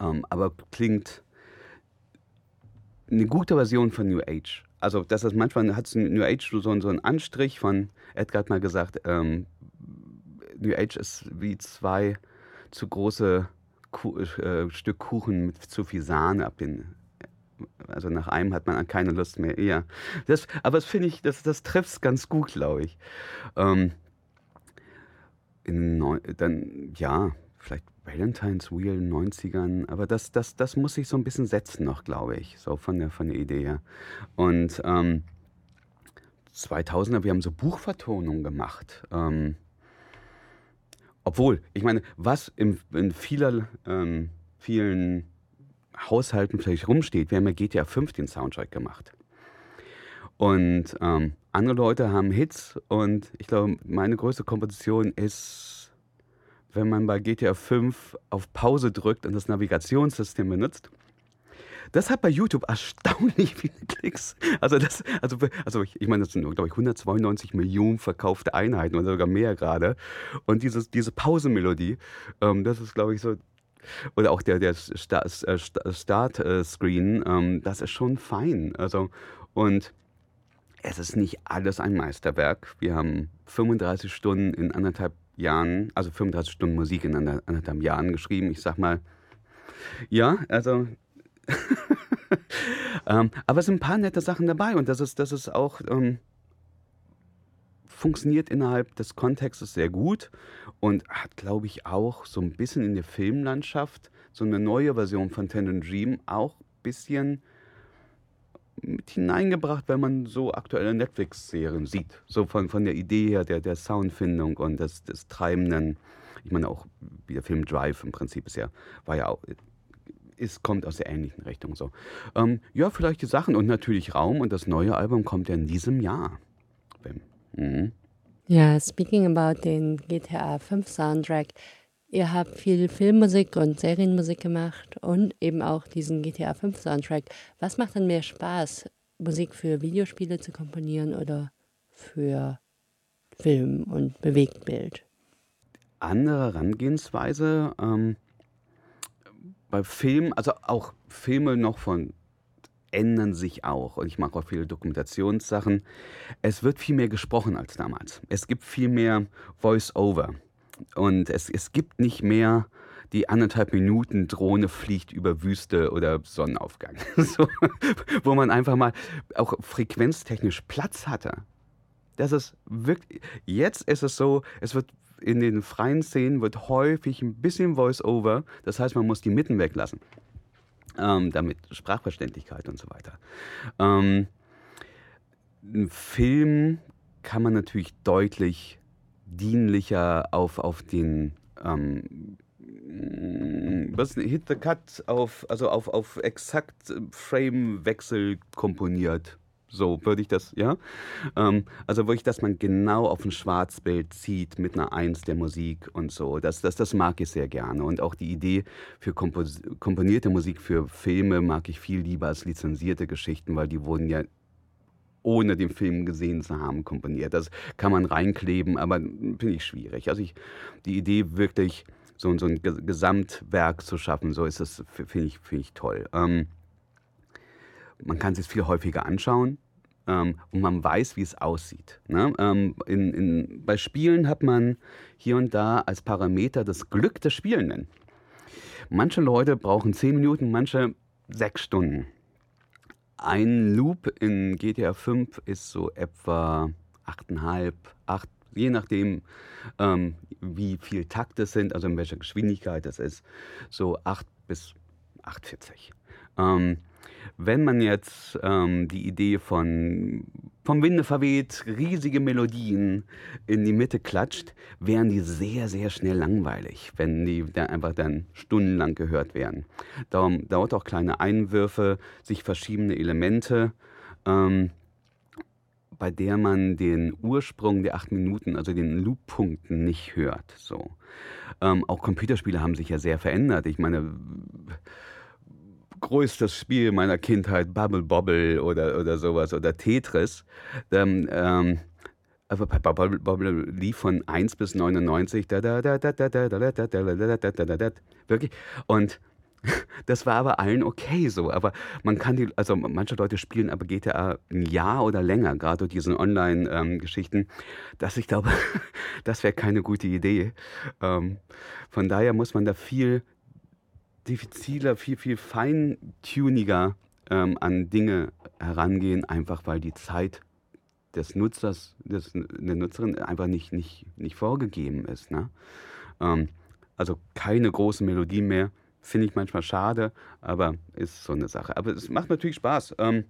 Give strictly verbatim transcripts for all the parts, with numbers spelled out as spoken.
ähm, aber klingt eine gute Version von New Age. Also, das ist manchmal hat's in New Age so 'n so 'n Anstrich von Edgar hat mal gesagt, ähm, New Age ist wie zwei zu große Ku äh, Stück Kuchen mit zu viel Sahne ab den also, nach einem hat man keine Lust mehr. Ja. Das aber das finde ich das das trifft's ganz gut, glaube ich. Ähm, in neu dann ja, vielleicht Valentine's Wheel in den Neunzigern, aber das das das muss sich so 'n bisschen setzen noch, glaube ich, so von der von der Idee her. Und, ähm, zweitausender, wir haben so Buchvertonungen gemacht. Ähm, obwohl, ich meine, was im in vieler ähm, vielen Haushalten vielleicht rumsteht, wir haben ja G T A fünf den Soundtrack gemacht. Und, ähm, andere Leute haben Hits und ich glaube, meine größte Komposition ist, wenn man bei G T A fünf auf Pause drückt und das Navigationssystem benutzt. Das hat bei YouTube erstaunlich viele Klicks. Also, das also, also, ich ich meine, das sind nur, glaube ich, hundertzweiundneunzig Millionen verkaufte Einheiten oder sogar mehr gerade. Und dieses diese Pausenmelodie, ähm, das ist, glaube ich, so oder auch der der Sta äh, Sta Start äh, Screen, ähm, das ist schon fein. Also, und es ist nicht alles ein Meisterwerk. Wir haben fünfunddreißig Stunden in anderthalb Jahren also, fünfunddreißig Stunden Musik in ander anderthalb Jahren geschrieben. Ich sage mal ja, also ähm, aber es sind 'n paar nette Sachen dabei und das ist das ist auch, ähm funktioniert innerhalb des Kontextes sehr gut und hat, glaube ich, auch so 'n bisschen in der Filmlandschaft so 'ne neue Version von Tendon Dream auch bisschen mit hineingebracht, wenn man so aktuelle Netflix-Serien sieht. So von von der Idee her, der der Soundfindung und des des treibenden ich meine auch wie der Film Drive im Prinzip ist ja war ja auch ist kommt aus der ähnlichen Richtung so. Ähm, ja, vielleicht die Sachen und natürlich Raum und das neue Album kommt ja in diesem Jahr. Wenn mhm. Ja, speaking about den G T A fünf Soundtrack. Ihr habt viel Filmmusik und Serienmusik gemacht und eben auch diesen G T A fünf Soundtrack. Was macht denn mehr Spaß, Musik für Videospiele zu komponieren oder für Film und Bewegtbild? Andere Herangehensweise, ähm bei Filmen also, auch Filme noch von ändern sich auch und ich mache auch viele Dokumentationssachen. Es wird viel mehr gesprochen als damals. Es gibt viel mehr Voice-over und es es gibt nicht mehr die anderthalb Minuten Drohne fliegt über Wüste oder Sonnenaufgang, so, wo man einfach mal auch frequenztechnisch Platz hatte. Das ist wirk jetzt ist es so, es wird in den freien Szenen wird häufig 'n bisschen Voice-over, das heißt, man muss die Mitten weglassen, ähm, damit Sprachverständlichkeit und so weiter. Ähm 'n Film kann man natürlich deutlich dienlicher auf auf den, ähm, hm, was Hit the Cut auf also, auf auf exakt Framewechsel komponiert. So würde ich das ja? Ähm, also, wirklich, dass man genau auf 'n Schwarzbild zieht mit 'ner Eins der Musik und so. Das das das mag ich sehr gerne und auch die Idee für kompos komponierte Musik für Filme mag ich viel lieber als lizenzierte Geschichten, weil die wurden ja ohne den Film gesehen zu haben, komponiert. Das kann man reinkleben, aber finde ich schwierig. Also, ich die Idee wirklich so 'n so 'n Ge Gesamtwerk zu schaffen, so ist das fi finde ich finde ich toll. Ähm man kann sich's viel häufiger anschauen, ähm, und man weiß, wie es aussieht, ne? Ähm, in in bei Spielen hat man hier und da als Parameter das Glück des Spielenden. Manche Leute brauchen zehn Minuten, manche sechs Stunden. Ein Loop in G T A fünf ist so etwa achteinhalb, acht, je nachdem, ähm, wie viel Takte es sind, also, in welcher Geschwindigkeit das ist, so acht bis acht vierzig. Ähm, wenn man jetzt, ähm, die Idee von „Vom Winde verweht“, riesige Melodien in die Mitte klatscht, wären die sehr, sehr schnell langweilig, wenn die da einfach dann stundenlang gehört werden. Darum dauert auch kleine Einwürfe, sich verschiebende Elemente, ähm, bei der man den Ursprung der acht Minuten, also, den Loop-Punkten nicht hört, so. Ähm, auch Computerspiele haben sich ja sehr verändert. Ich meine, größtes Spiel meiner Kindheit, Bubble Bobble oder oder so was oder Tetris. Ähm, ähm, aber bei Bubble Bobble lief von eins bis neunundneunzig wirklich und Das war aber allen okay so. Aber man kann die, also manche Leute spielen aber G T A ein Jahr oder länger, gerade durch diese Online-Geschichten, dass ich glaube, das wäre keine gute Idee. Ähm, von daher muss man da viel diffiziler, viel, viel feintuniger ähm, an Dinge herangehen, einfach weil die Zeit des Nutzers, des, der Nutzerin einfach nicht, nicht, nicht vorgegeben ist. Ne? Ähm, also keine großen Melodien mehr. Finde ich manchmal schade, aber ist so eine Sache. Aber es macht natürlich Spaß. Ähm,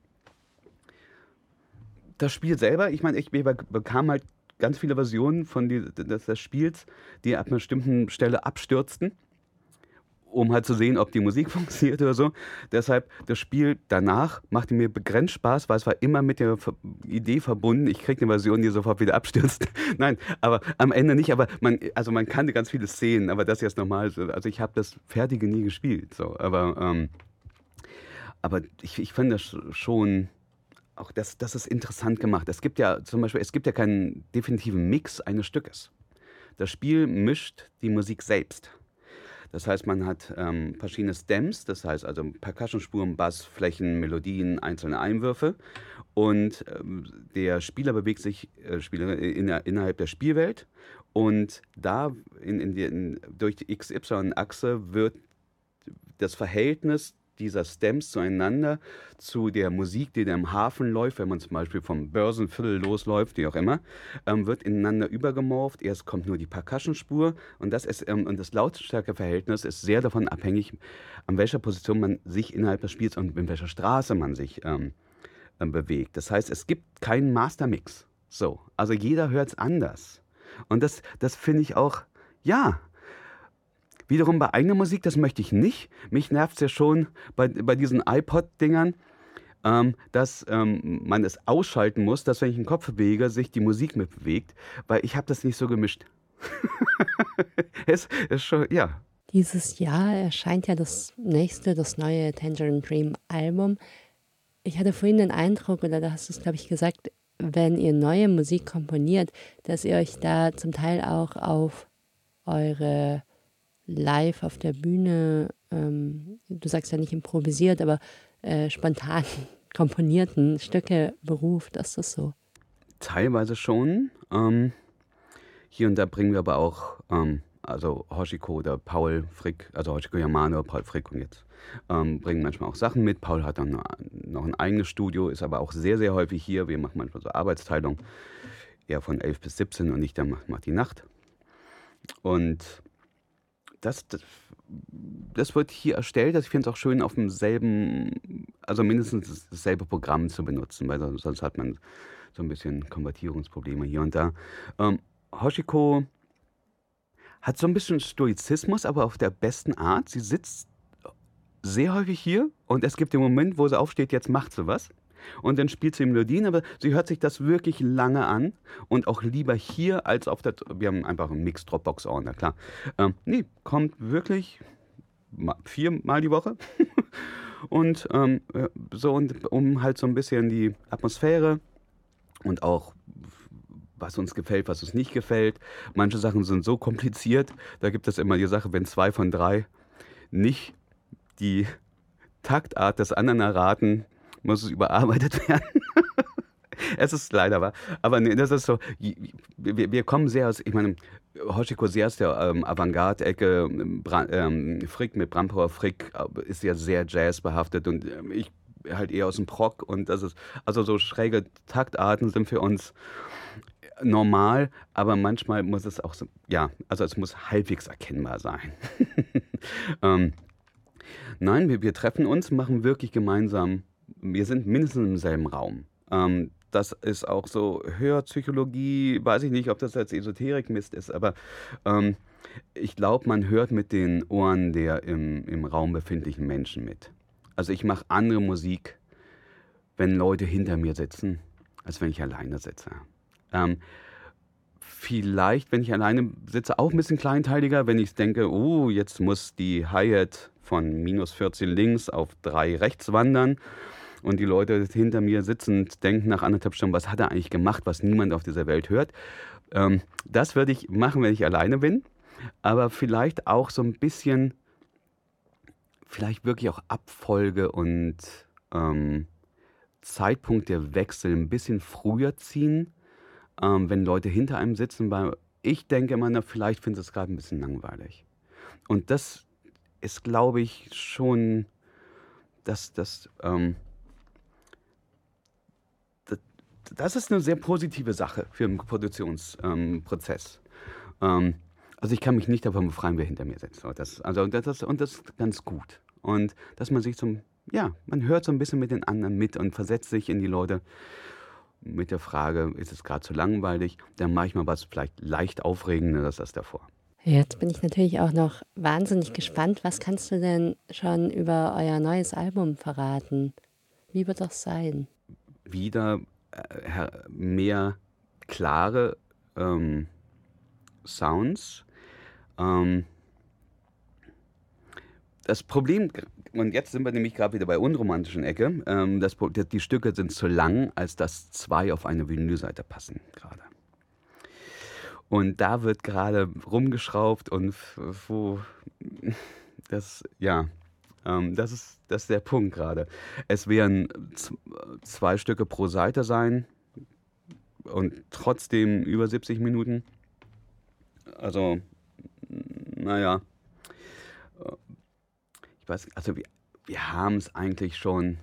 das Spiel selber, ich meine, ich bekam halt ganz viele Versionen von die, des, des Spiels, die ab einer bestimmten Stelle abstürzten, um halt zu sehen, ob die Musik funktioniert oder so. Deshalb, das Spiel danach machte mir begrenzt Spaß, weil es war immer mit der Ver- Idee verbunden, ich kriege eine Version, die sofort wieder abstürzt. Nein, aber am Ende nicht. Aber man, also man kannte ganz viele Szenen, aber das jetzt nochmal, so- also ich habe das Fertige nie gespielt. So. Aber, ähm, aber ich, ich fand das schon, auch das, das ist interessant gemacht. Es gibt ja zum Beispiel, es gibt ja keinen definitiven Mix eines Stückes. Das Spiel mischt die Musik selbst. Das heißt, man hat ähm, verschiedene Stems, das heißt also Percussionspuren, Bass, Flächen, Melodien, einzelne Einwürfe. Und ähm, der Spieler bewegt sich äh, Spieler, in, innerhalb der Spielwelt. Und da in, in die, in, durch die X Y-Achse wird das Verhältnis dieser Stems zueinander, zu der Musik, die da im Hafen läuft, wenn man zum Beispiel vom Börsenviertel losläuft, wie auch immer, ähm, wird ineinander übergemorpht. Erst kommt nur die Percussionspur und das ist ähm, und das Lautstärkeverhältnis ist sehr davon abhängig, an welcher Position man sich innerhalb des Spiels und in welcher Straße man sich ähm, ähm, bewegt. Das heißt, es gibt keinen Mastermix. So, also jeder hört es anders. Und das, das finde ich auch, ja. Wiederum bei eigener Musik, das möchte ich nicht. Mich nervt es ja schon bei, bei diesen iPod-Dingern, ähm, dass ähm, man es ausschalten muss, dass wenn ich den Kopf bewege, sich die Musik mitbewegt, weil ich habe das nicht so gemischt. es ist schon, ja. Dieses Jahr erscheint ja das nächste, das neue Tangerine Dream Album. Ich hatte vorhin den Eindruck, oder da hast du es, glaube ich, gesagt, wenn ihr neue Musik komponiert, dass ihr euch da zum Teil auch auf eure live auf der Bühne, ähm, du sagst ja nicht improvisiert, aber äh, spontan komponierten Stücke beruft. Ist das so? Teilweise schon. Ähm, hier und da bringen wir aber auch, ähm, also Hoshiko oder Paul Frick, also Hoshiko Yamano, Paul Frick und jetzt, ähm, bringen manchmal auch Sachen mit. Paul hat dann noch ein eigenes Studio, ist aber auch sehr, sehr häufig hier. Wir machen manchmal so Arbeitsteilung, er von elf bis siebzehn und ich dann mache mach die Nacht. Und das, das, das wird hier erstellt. Also ich finde es auch schön, auf demselben, also mindestens dasselbe Programm zu benutzen, weil sonst sonst hat man so ein bisschen Konvertierungsprobleme hier und da. Ähm, Hoshiko hat so ein bisschen Stoizismus, aber auf der besten Art. Sie sitzt sehr häufig hier und es gibt den Moment, wo sie aufsteht, jetzt macht sie was. Und dann spielt sie Melodien, aber sie hört sich das wirklich lange an und auch lieber hier als auf der. Wir haben einfach einen Mix-Dropbox-Ordner, klar. Ähm, nee, kommt wirklich ma- viermal die Woche. Und ähm, äh, so, und um halt so ein bisschen die Atmosphäre und auch was uns gefällt, was uns nicht gefällt. Manche Sachen sind so kompliziert, da gibt es immer die Sache, wenn zwei von drei nicht die Taktart des anderen erraten, muss es überarbeitet werden. Es ist leider wahr. Aber nee, das ist so, wir, wir kommen sehr aus, ich meine, Hoshiko sehr aus der ähm, Avantgarde-Ecke, Bra ähm, Frick mit Brampauer Frick äh, ist ja sehr jazzbehaftet und ähm, ich halt eher aus dem Prog und das ist, also so schräge Taktarten sind für uns normal, aber manchmal muss es auch so, ja, also es muss halbwegs erkennbar sein. ähm, Nein, wir, wir treffen uns, machen wirklich gemeinsam, wir sind mindestens im selben Raum. Ähm, das ist auch so Hörpsychologie, weiß ich nicht, ob das jetzt Esoterik-Mist ist, aber ähm, ich glaube, man hört mit den Ohren der im, im Raum befindlichen Menschen mit. Also ich mache andere Musik, wenn Leute hinter mir sitzen, als wenn ich alleine sitze. Ähm, Vielleicht, wenn ich alleine sitze, auch ein bisschen kleinteiliger, wenn ich denke, oh, jetzt muss die Hi-Hat von minus vierzehn links auf drei rechts wandern und die Leute hinter mir sitzend denken nach anderthalb Stunden, was hat er eigentlich gemacht, was niemand auf dieser Welt hört. Ähm, das würde ich machen, wenn ich alleine bin, aber vielleicht auch so ein bisschen vielleicht wirklich auch Abfolge und ähm, Zeitpunkt der Wechsel ein bisschen früher ziehen, ähm, wenn Leute hinter einem sitzen, weil ich denke immer, na, vielleicht finden sie es gerade ein bisschen langweilig. Und das ist, glaube ich, schon, dass das, ähm, das, das ist eine sehr positive Sache für einen Produktionsprozess. Ähm, also ich kann mich nicht davon befreien, wer hinter mir sitzt. So, Das, also das, das, und das ist ganz gut. Und dass man sich so, ja, man hört so ein bisschen mit den anderen mit und versetzt sich in die Leute mit der Frage, ist es gerade zu langweilig? Dann mache ich mal was vielleicht leicht Aufregenderes als davor. Jetzt bin ich natürlich auch noch wahnsinnig gespannt. Was kannst du denn schon über euer neues Album verraten? Wie wird das sein? Wieder äh, her- mehr klare ähm, Sounds. Ähm, das Problem, und jetzt sind wir nämlich gerade wieder bei unromantischen Ecke, ähm, das, Pro- die Stücke sind zu lang, als dass zwei auf eine Vinylseite passen gerade. Und da wird gerade rumgeschraubt und f- wo das, ja, ähm, das ist, das ist der Punkt gerade. Es werden z- zwei Stücke pro Seite sein und trotzdem über siebzig Minuten. Also, naja, ich weiß, also wir, wir haben es eigentlich schon.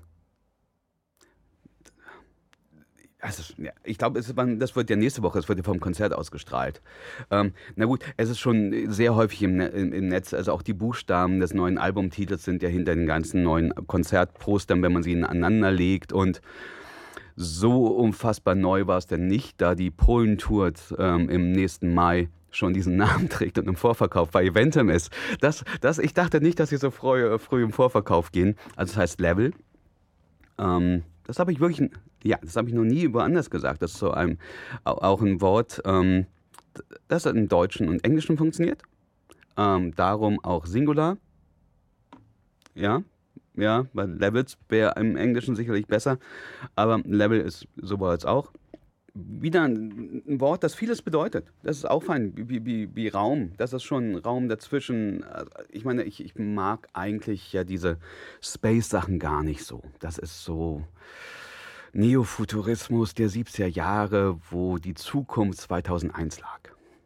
Also, ja, ich glaube, es ist beim- das wird ja nächste Woche, es wird ja vom Konzert ausgestrahlt. Ähm, na gut, es ist schon sehr häufig im, Ne- im, im Netz, also auch die Buchstaben des neuen Albumtitels sind ja hinter den ganzen neuen Konzertpostern, wenn man sie ineinander legt. Und so unfassbar neu war es denn nicht, da die Polen-Tour ähm, im nächsten Mai schon diesen Namen trägt und im Vorverkauf bei Eventim ist. Das, das, ich dachte nicht, dass sie so früh, früh im Vorverkauf gehen. Also es heißt Level. Ähm, das habe ich wirklich, ja, das habe ich noch nie woanders gesagt. Das ist so ein, au- auch ein Wort, ähm, das im Deutschen und Englischen funktioniert. Ähm, darum auch Singular. Ja, ja, weil Levels wäre im Englischen sicherlich besser. Aber Level ist sowohl als auch. Wieder ein, ein Wort, das vieles bedeutet. Das ist auch fein, wie, wie, wie Raum. Das ist schon ein Raum dazwischen. Also, Ich meine, ich, ich mag eigentlich ja diese Space-Sachen gar nicht so. Das ist so Neofuturismus der siebziger Jahre, wo die Zukunft zweitausendeins lag.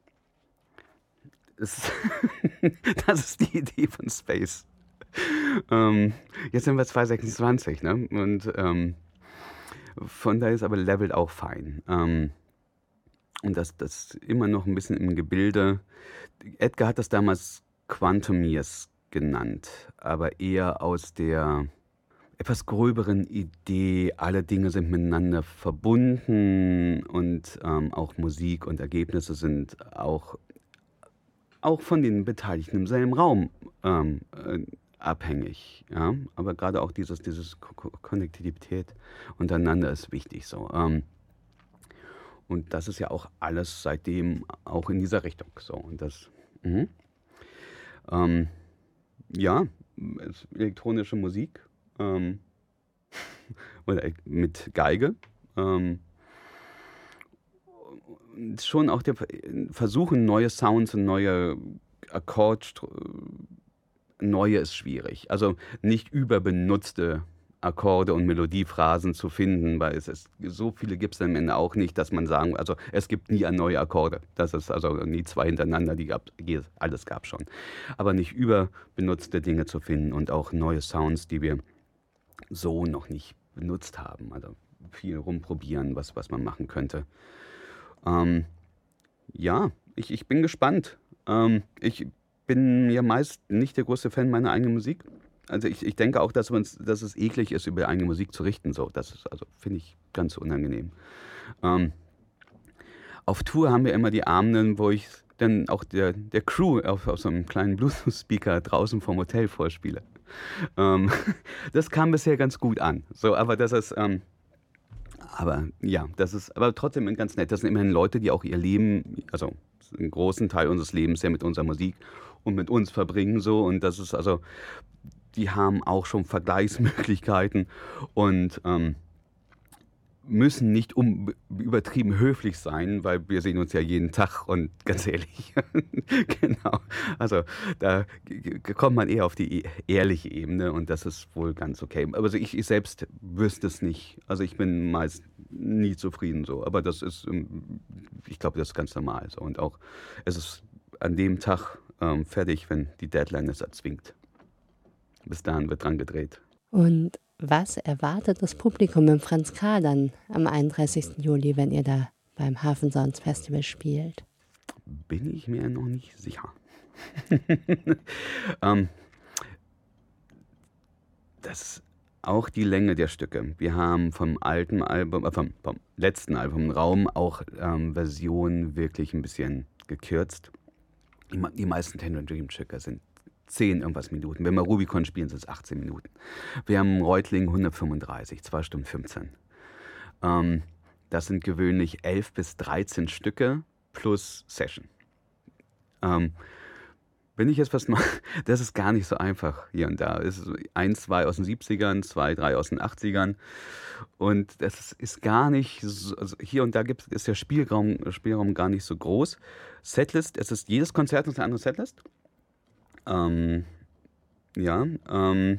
Das, das ist die Idee von Space. Ähm, jetzt sind wir zwanzig sechsundzwanzig, ne? Und ähm, von daher ist aber Level auch fein. Ähm, und das, das immer noch ein bisschen im Gebilde. Edgar hat das damals Quantum Years genannt, aber eher aus der etwas gröberen Idee, alle Dinge sind miteinander verbunden und ähm, auch Musik und Ergebnisse sind auch, auch von den Beteiligten im selben Raum ähm, äh, abhängig. Ja? Aber gerade auch dieses, dieses Ko- Ko- Konnektivität untereinander ist wichtig so. Ähm, und das ist ja auch alles seitdem auch in dieser Richtung so. Und das, mhm. ähm, ja, es- elektronische Musik. Ähm, oder e- mit Geige. Ähm, schon auch der Versuchen, neue Sounds und neue Akkord, neue ist schwierig. Also nicht überbenutzte Akkorde und Melodiephrasen zu finden, weil es ist, so viele gibt es am Ende auch nicht, dass man sagen, also es gibt nie neue Akkorde. Das ist also nie zwei hintereinander, die gab, alles gab schon. Aber nicht überbenutzte Dinge zu finden und auch neue Sounds, die wir so noch nicht benutzt haben. Also viel rumprobieren, was, was man machen könnte. Ähm, ja, ich, ich bin gespannt. Ähm, ich bin ja meist nicht der größte Fan meiner eigenen Musik. Also ich, ich denke auch, dass, man's, dass es eklig ist, über eigene Musik zu richten. So, das ist, also finde ich ganz unangenehm. Ähm, auf Tour haben wir immer die Abenden, wo ich dann auch der, der Crew auf, auf so einem kleinen Bluetooth-Speaker draußen vom Hotel vorspiele. Ähm, das kam bisher ganz gut an. So, aber das ist, ähm, aber ja, das ist aber trotzdem ganz nett. Das sind immerhin Leute, die auch ihr Leben, also einen großen Teil unseres Lebens ja mit unserer Musik und mit uns verbringen so. Und das ist also, die haben auch schon Vergleichsmöglichkeiten und ähm, müssen nicht um, übertrieben höflich sein, weil wir sehen uns ja jeden Tag und ganz ehrlich, genau, also da kommt man eher auf die ehrliche Ebene und das ist wohl ganz okay. Aber also ich, ich selbst wüsste es nicht. Also ich bin meist nie zufrieden so, aber das ist, ich glaube, das ist ganz normal so und auch es ist an dem Tag ähm, fertig, wenn die Deadline es erzwingt. Bis dahin wird dran gedreht. Und was erwartet das Publikum im Franz K. dann am einunddreißigsten Juli, wenn ihr da beim Hafen Sounds Festival spielt? Bin ich mir noch nicht sicher. ähm, das ist auch die Länge der Stücke. Wir haben vom alten Album, äh, vom, vom letzten Album Raum auch ähm, Versionen wirklich ein bisschen gekürzt. Die, die meisten Tangerine Dream Stücke sind zehn irgendwas Minuten. Wenn wir Rubicon spielen, sind es achtzehn Minuten. Wir haben Reutling hundertfünfunddreißig, zwei Stunden fünfzehn. Ähm, das sind gewöhnlich elf bis dreizehn Stücke plus Session. Ähm, wenn ich jetzt was mache, das ist gar nicht so einfach hier und da. Es ist eins, zwei aus den siebzigern, zwei, drei aus den achtzigern. Und das ist gar nicht, so, also hier und da gibt, ist der Spielraum, Spielraum gar nicht so groß. Setlist, es ist jedes Konzert ist eine andere Setlist. Ähm, ja, ähm,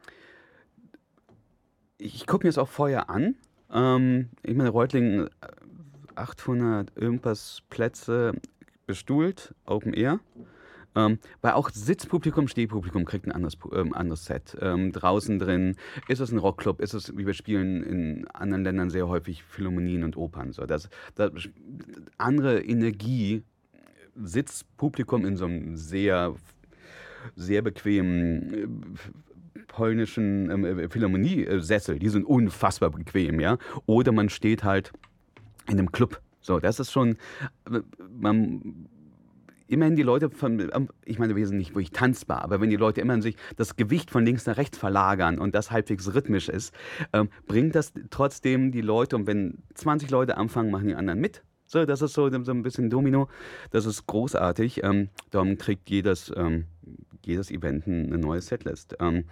ich gucke mir das auch vorher an. Ähm, ich meine, Reutlingen achthundert irgendwas Plätze bestuhlt, Open Air. Ähm, weil auch Sitzpublikum, Stehpublikum kriegt ein anderes, ähm, anderes Set. Ähm, draußen drin ist es ein Rockclub, ist es, wie wir spielen in anderen Ländern sehr häufig Philharmonien und Opern. So, das, das andere Energie, Sitzpublikum in so einem sehr sehr bequemen äh, polnischen äh, Philharmoniesessel, die sind unfassbar bequem, ja. Oder man steht halt in einem Club. So, das ist schon, man, immerhin die Leute von, ich meine, wir sind nicht wirklich tanzbar, aber wenn die Leute immerhin sich das Gewicht von links nach rechts verlagern und das halbwegs rhythmisch ist, ähm, bringt das trotzdem die Leute, und wenn zwanzig Leute anfangen, machen die anderen mit. So, das ist so, so ein bisschen Domino. Das ist großartig. Ähm, darum kriegt jedes, ähm, jedes Event eine neue Setlist. Ähm,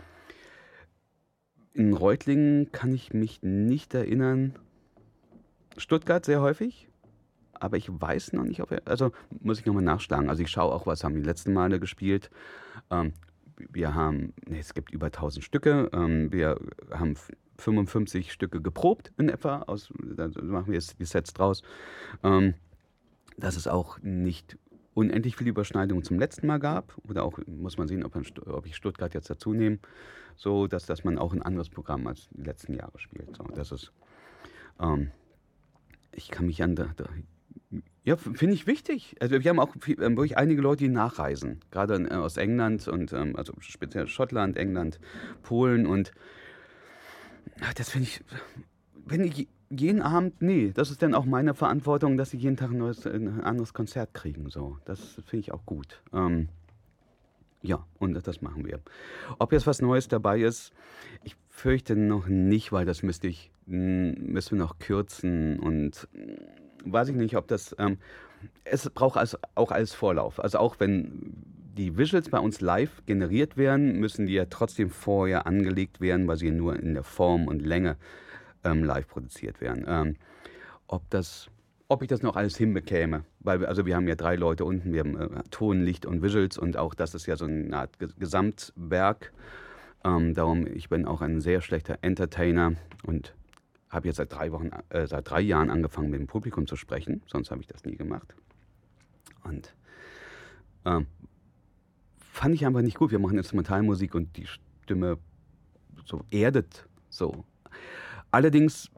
in Reutlingen kann ich mich nicht erinnern. Stuttgart sehr häufig. Aber ich weiß noch nicht, ob er. Also muss ich nochmal nachschlagen. Also ich schaue auch, was haben die letzten Male gespielt. Ähm, wir haben, nee, es gibt über tausend Stücke. Ähm, wir haben fünfundfünfzig Stücke geprobt in etwa. Aus, da machen wir jetzt die Sets draus. Ähm, dass es auch nicht unendlich viele Überschneidungen zum letzten Mal gab. Oder auch, muss man sehen, ob, man, ob ich Stuttgart jetzt dazu nehme. So, dass, dass man auch ein anderes Programm als die letzten Jahre spielt. So, das ist, ähm, ich kann mich an da, da ja, finde ich wichtig. Also wir haben auch viel, ähm, wirklich einige Leute, die nachreisen. Gerade äh, aus England und ähm, also speziell Schottland, England, Polen und ach, das finde ich, wenn ich jeden Abend, nee, das ist dann auch meine Verantwortung, dass sie jeden Tag ein, neues, ein anderes Konzert kriegen. So, das finde ich auch gut. Ähm, ja, und das machen wir. Ob jetzt was Neues dabei ist, ich fürchte noch nicht, weil das müsste ich, müssen wir noch kürzen und weiß ich nicht, ob das, ähm, es braucht also auch als Vorlauf. Also auch wenn die Visuals bei uns live generiert werden, müssen die ja trotzdem vorher angelegt werden, weil sie nur in der Form und Länge ähm, live produziert werden. Ähm, ob das, ob ich das noch alles hinbekäme, weil wir, also wir haben ja drei Leute unten, wir haben äh, Ton, Licht und Visuals und auch das ist ja so eine Art Gesamtwerk. Ähm, darum, ich bin auch ein sehr schlechter Entertainer und habe jetzt seit drei Wochen, äh, seit drei Jahren angefangen, mit dem Publikum zu sprechen. Sonst habe ich das nie gemacht. Und ähm, fand ich einfach nicht gut. Wir machen Instrumentalmusik und die Stimme so erdet so. Allerdings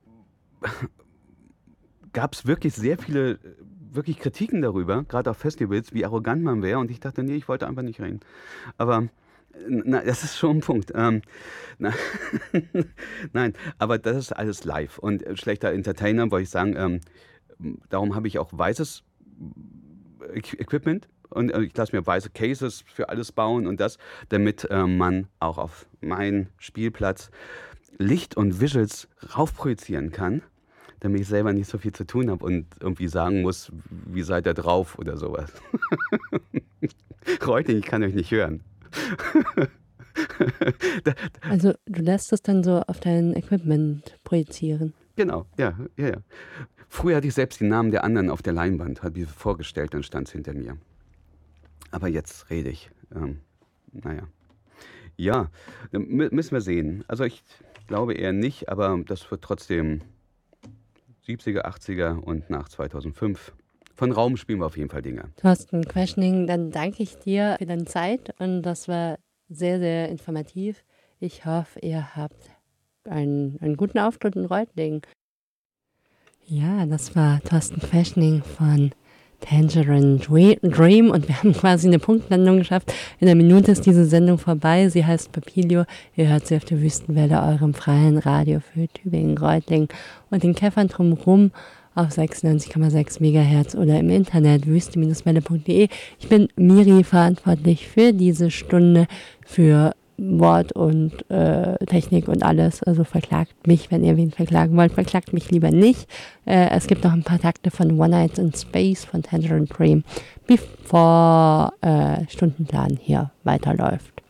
gab es wirklich sehr viele wirklich Kritiken darüber, gerade auf Festivals, wie arrogant man wäre. Und ich dachte, nee, ich wollte einfach nicht reden. Aber na, das ist schon ein Punkt. Ähm, na, Nein, aber das ist alles live. Und äh, schlechter Entertainer, wollte ich sagen, ähm, darum habe ich auch weißes Equipment und äh, ich lasse mir weiße Cases für alles bauen und das, damit äh, man auch auf meinen Spielplatz Licht und Visuals raufprojizieren kann, damit ich selber nicht so viel zu tun habe und irgendwie sagen muss, wie seid ihr drauf oder sowas. Leute, ich kann euch nicht hören. Also du lässt es dann so auf dein Equipment projizieren? Genau, ja, ja, ja. Früher hatte ich selbst die Namen der anderen auf der Leinwand, habe ich vorgestellt, dann stand es hinter mir. Aber jetzt rede ich. Ähm, naja. Ja, dann mü- müssen wir sehen. Also ich glaube eher nicht, aber das wird trotzdem siebziger, achtziger und nach zweitausendfünf. Von Raum spielen wir auf jeden Fall Dinge. Thorsten Queschning, dann danke ich dir für deine Zeit und das war sehr, sehr informativ. Ich hoffe, ihr habt einen, einen guten Auftritt in Reutlingen. Ja, das war Thorsten Queschning von Tangerine Dream und wir haben quasi eine Punktlandung geschafft. In einer Minute ist diese Sendung vorbei. Sie heißt Papilio. Ihr hört sie auf der Wüstenwelle, eurem freien Radio für Tübingen, Reutlingen und den Käffern drumherum auf sechsundneunzig Komma sechs Megahertz oder im Internet wüste Welle punkt de. Ich bin Miri, verantwortlich für diese Stunde, für Wort und äh, Technik und alles. Also verklagt mich, wenn ihr wen verklagen wollt. Verklagt mich lieber nicht. Äh, es gibt noch ein paar Takte von One Night in Space von Tangerine Dream, bevor äh, Stundenplan hier weiterläuft.